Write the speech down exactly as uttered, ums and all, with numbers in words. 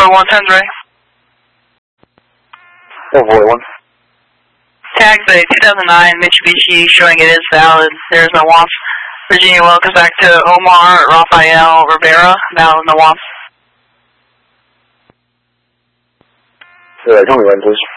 four one ten ready. four four one. Tags a two thousand nine Mitsubishi showing it is valid. There's no wants. Virginia, welcome back to Omar Rafael Rivera. Valid, no wants. Uh, tell me when, please.